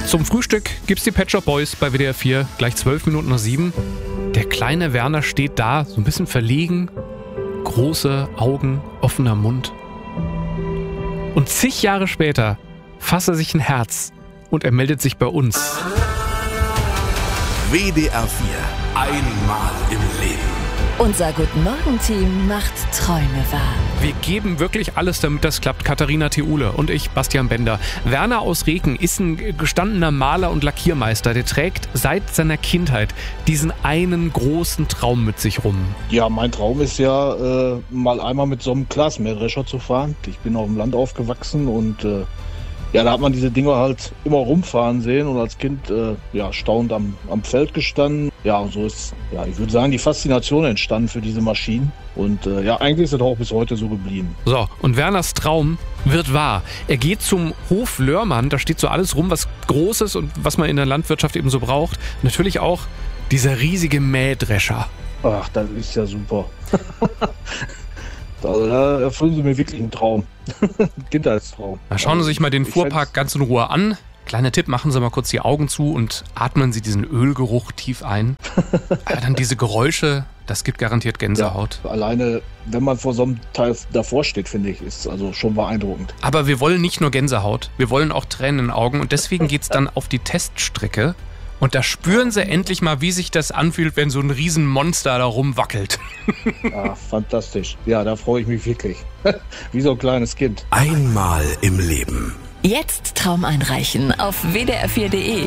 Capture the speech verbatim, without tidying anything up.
Zum Frühstück gibt's die Pet Shop Boys bei W D R vier, gleich zwölf Minuten nach sieben. Der kleine Werner steht da, so ein bisschen verlegen, große Augen, offener Mund. Und zig Jahre später fasst er sich ein Herz und er meldet sich bei uns. W D R vier, einmal im Leben. Unser Guten-Morgen-Team macht Träume wahr. Wir geben wirklich alles, damit das klappt. Katharina Theule und ich, Bastian Bender. Werner aus Reken ist ein gestandener Maler und Lackiermeister. Der trägt seit seiner Kindheit diesen einen großen Traum mit sich rum. Ja, mein Traum ist ja, äh, mal einmal mit so einem Glasmähdrescher zu fahren. Ich bin auf dem Land aufgewachsen und äh, ja, da hat man diese Dinger halt immer rumfahren sehen und als Kind äh, ja, staunend am, am Feld gestanden. Ja, und so ist, ja, ich würde sagen, die Faszination entstanden für diese Maschinen. Und äh, ja, eigentlich ist es auch bis heute so geblieben. So, und Werners Traum wird wahr. Er geht zum Hof Lörmann, da steht so alles rum, was Großes und was man in der Landwirtschaft eben so braucht. Natürlich auch dieser riesige Mähdrescher. Ach, das ist ja super. Also da erfüllen Sie mir wirklich einen Traum. Kindheitstraum. Na, schauen Sie sich mal den Fuhrpark ganz in Ruhe an. Kleiner Tipp, machen Sie mal kurz die Augen zu und atmen Sie diesen Ölgeruch tief ein. Aber dann diese Geräusche, das gibt garantiert Gänsehaut. Ja, alleine, wenn man vor so einem Teil davor steht, finde ich, ist also schon beeindruckend. Aber wir wollen nicht nur Gänsehaut, wir wollen auch Tränen in den Augen und deswegen geht's dann auf die Teststrecke. Und da spüren Sie endlich mal, wie sich das anfühlt, wenn so ein Riesenmonster da rumwackelt. Ah, fantastisch. Ja, da freue ich mich wirklich. Wie so ein kleines Kind. Einmal im Leben. Jetzt Traum einreichen auf w d r vier punkt d e.